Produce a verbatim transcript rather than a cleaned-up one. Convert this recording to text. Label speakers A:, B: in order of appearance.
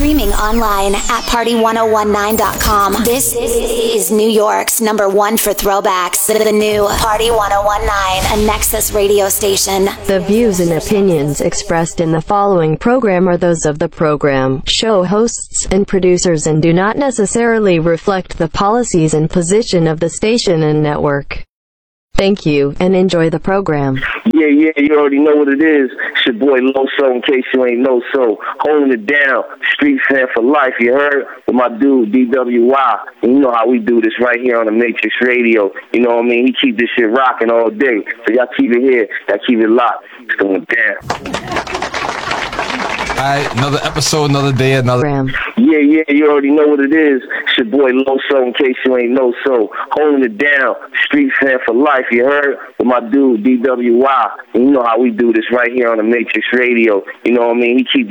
A: Streaming online at party ten nineteen dot com. This is New York's number one for throwbacks. The new Party ten nineteen, a Nexus radio station.
B: The views and opinions expressed in the following program are those of the program, show hosts, and producers and do not necessarily reflect the policies and position of the station and network. Thank you, and enjoy the program.
C: Yeah, yeah, you already know what it is. It's your boy Loso, in case you ain't know so. Holding it down, street fan for life, you heard? With my dude, D W Y. And you know how we do this right here on the Matrix Radio. You know what I mean? He keep this shit rocking all day. So y'all keep it here, y'all keep it locked. It's going down.
D: All right, another episode, another day, another...
B: Program.
C: Yeah, yeah, you already know what it is. It's your boy Loso, in case you ain't know so. Holding it down, street fan for life, you heard? With my dude, D W Y. And you know how we do this right here on the Matrix Radio. You know what I mean? He keep